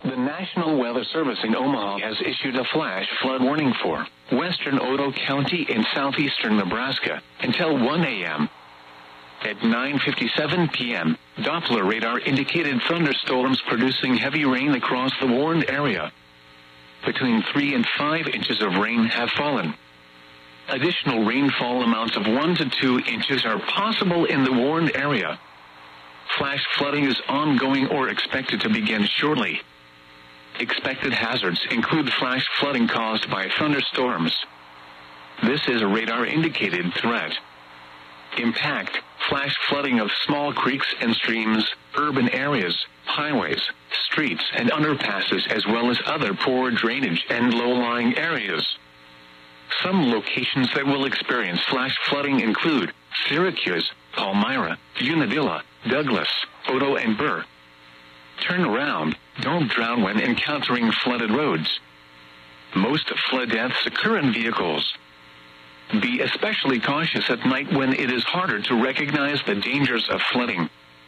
The National Weather Service in Omaha has issued a flash flood warning for western Otoe County in southeastern Nebraska until 1 a.m. At 9:57 p.m., Doppler radar indicated thunderstorms producing heavy rain across the warned area. Between 3 and 5 inches of rain have fallen. Additional rainfall amounts of 1 to 2 inches are possible in the warned area. Flash flooding is ongoing or expected to begin shortly. Expected hazards include flash flooding caused by thunderstorms. This is a radar-indicated threat. Impact: flash flooding of small creeks and streams, urban areas, highways, streets, and underpasses, as well as other poor drainage and low-lying areas. Some locations that will experience flash flooding include Syracuse, Palmyra, Unadilla, Douglas, Otoe, and Burr. Turn around. Don't drown when encountering flooded roads. Most flood deaths occur in vehicles. Be especially cautious at night when it is harder to recognize the dangers of flooding.